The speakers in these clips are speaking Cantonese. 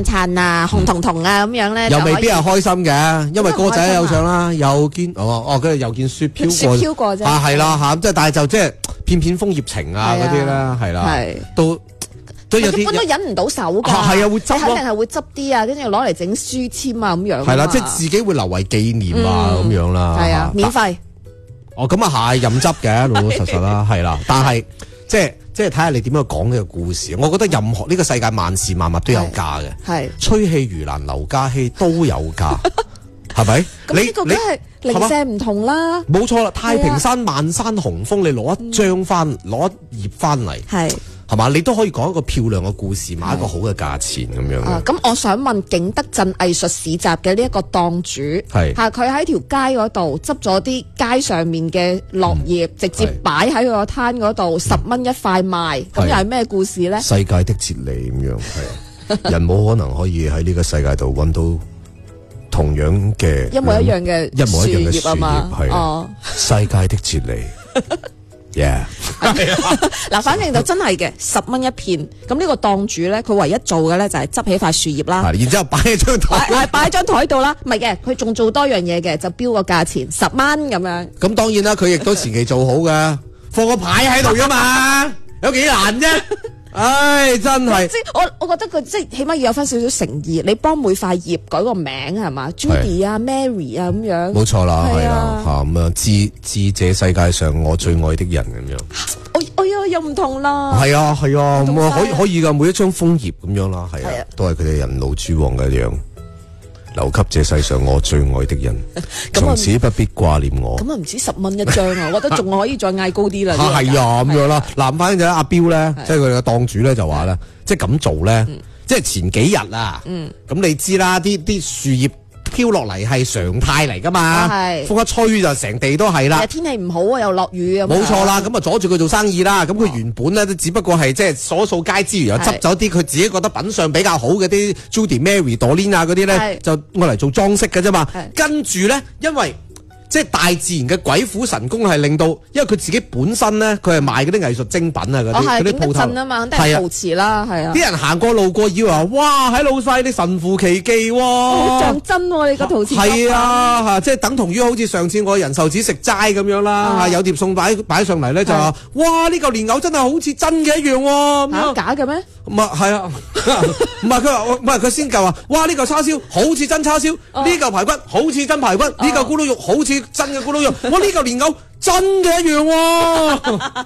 燦啊、紅彤彤啊咁樣咧， 又未必係開心嘅，因為歌仔有唱啦，又見跟住又見雪飄過啫，係啦嚇，即係但係就即係片片楓葉情啊嗰啲啦，係啦，都有啲一般都忍唔到手㗎， 係啊會執咯， 肯定係會執啲啊，跟住攞嚟整書籤啊咁樣。 係啦，即係自己會留為紀念啊咁樣啦。 係啊，免費。 咁啊係任執嘅，老老實實啦，係啦。但係即係睇下你點樣講呢個故事。我覺得任何呢個世界萬事萬物都有價嘅，係吹氣如蘭，劉嘉熙都有價，係咪？ 咁呢個梗係零舍唔同啦。 冇錯啦，太平山萬山雄風，你攞一張攞一頁翻嚟，係嘛？你都可以講一個漂亮嘅故事，買一個好嘅價錢咁樣。 咁我想問景德鎮藝術市集嘅呢一個檔主，係佢喺條街嗰度執咗啲街上面嘅落葉，直接擺喺佢個攤嗰度，10蚊一塊賣。咁又係咩故事咧？ 世界的哲理咁樣，係人冇可能可以喺呢個世界度揾到同樣嘅一模一樣嘅樹葉啊嘛。 係世界的哲理。 嗱，反正就真係嘅，10蚊一片。咁呢個檔主咧，佢唯一做嘅咧就係執起塊樹葉啦， 然之後擺喺張台， 擺喺張台度啦。唔係嘅，佢仲做多樣嘢嘅，就標個價錢10蚊咁樣。 咁當然啦，佢亦都前期做好嘅，放個牌喺度噶嘛，有幾難啫？唉，真係。 即係我覺得佢即係起碼要有翻少少誠意，你幫每塊葉改個名係嘛 ，Judy 啊、Mary 啊咁樣。 冇錯啦，係啦，咁啊，致這世界上我最愛的人咁樣。 哎呀，又唔同啦。 係啊，咁可以噶，每一張楓葉咁樣啦，係啊，都係佢哋人老珠黃嘅樣。留給這世上我最愛的人，從此不必掛念我。 咁啊唔止10蚊一張啊，我覺得仲可以再嗌高啲啦。 係啊，咁樣啦。嗱，反正就阿彪咧，即係佢哋嘅檔主咧就話咧，即係咁做咧，即係前幾日啊，咁你知啦，啲樹葉飄落嚟係常態嚟噶嘛，風一吹就成地都係啦。 天氣唔好啊，又落雨啊。 冇錯啦，咁啊阻住佢做生意啦。咁佢原本咧都只不過係即係掃街之餘，又執咗啲佢自己覺得品相比較好嘅啲 Judy、Mary、Doreen 啊嗰啲咧，就愛嚟做裝飾嘅啫嘛。跟住咧，因為即係大自然嘅鬼斧神工係令到，因為佢自己本身咧，佢係賣嗰啲藝術精品啊嗰啲鋪頭啊嘛，肯定係陶瓷啦，係啊。 啲人行過路過以為話，哇，喺老細你神乎其技喎， 好像真喎你個陶瓷。 係啊，即係等同於好似上次我人壽子食齋咁樣啦，有碟餸擺上嚟咧就話，哇，呢嚿蓮藕真係好似真嘅一樣喎。 假嘅咩？ 唔係，係啊，唔係佢話，唔係佢先嚿話，哇，呢嚿叉燒好似真叉燒，呢嚿排骨好似真排骨，呢嚿咕嚕肉好似真嘅咕嚕肉，哇！呢嚿蓮藕真嘅一樣喎，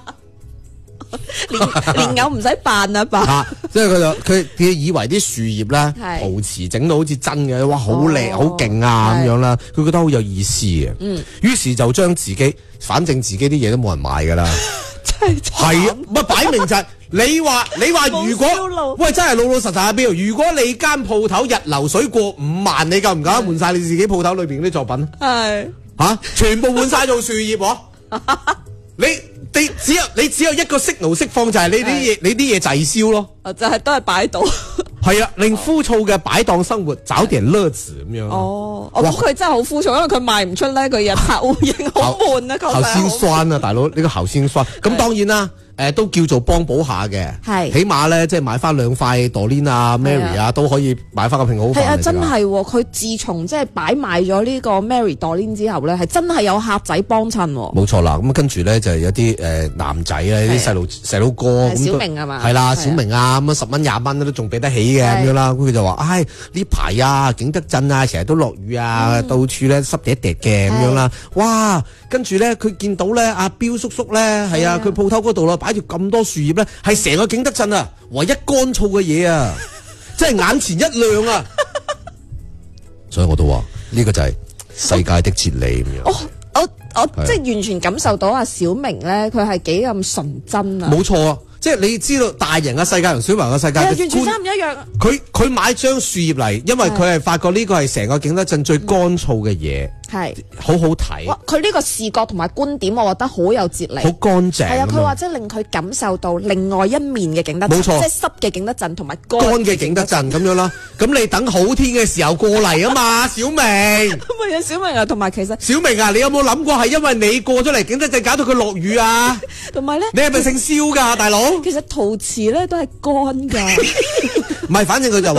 蓮藕唔使扮啊吧？ 即係佢以為啲樹葉咧陶瓷整到好似真嘅，哇！好靚好勁啊咁樣啦，佢覺得好有意思嘅，於是就將自己，反正自己啲嘢都冇人買噶啦，係啊，咪擺明就係你話如果喂真係老老實實阿彪，如果你間鋪頭日流水過5萬，你夠唔夠換晒你自己鋪頭裏邊啲作品？係。全部換晒做樹葉喎！你只有一個signal釋放，就係你啲嘢滯銷咯， 就係都係擺到。 係啊，令枯燥嘅擺檔生活找點樂子咁樣。 我諗佢真係好枯燥，因為佢賣唔出咧，佢日拍烏蠅好悶啊， 好先酸啊，大佬呢個好先酸。咁當然啦。都叫做幫補下嘅，起碼咧即係買翻2塊 Doreen 啊 Mary 啊都可以買翻個拼好飯。係啊，真係佢自從即係擺賣咗呢個 Mary Doreen 之後咧，係真係有客仔幫襯。冇錯啦，咁跟住咧就係有啲男仔啊，啲細佬哥咁。 小明係嘛？ 係啦，小明啊，咁10蚊20蚊都仲俾得起嘅咁樣啦。咁佢就話：唉，呢排啊，景德鎮啊，成日都落雨啊，到處咧濕地嘅咁樣啦。哇！跟住咧佢見到咧阿彪叔叔咧，係啊，佢鋪頭嗰度啦。擺住咁多樹葉咧，係成個景德鎮啊，唯一乾燥嘅嘢啊，即係眼前一亮啊！所以我都話呢個就係世界的哲理咁樣。 我即係完全感受到阿小明咧，佢係幾咁純真啊！ 冇錯啊！即係你知道大人嘅世界同小朋友嘅世界， 完全差唔一樣。 佢買張樹葉嚟，因為佢係發覺呢個係成個景德鎮最乾燥嘅嘢，係好好睇。佢呢個視覺同埋觀點，我覺得好有哲理，好乾淨。係啊，佢話即係令佢感受到另外一面嘅景德鎮，冇錯，即係濕嘅景德鎮同埋乾嘅景德鎮咁樣啦。咁你等好天嘅時候過嚟啊嘛，小明。咁啊，小明啊，同埋其實小明啊，你有冇諗過係因為你過咗嚟景德鎮搞到佢落雨啊？同埋咧，你係咪姓蕭㗎，大佬？其實陶瓷咧都係乾㗎，唔係，反正佢就話。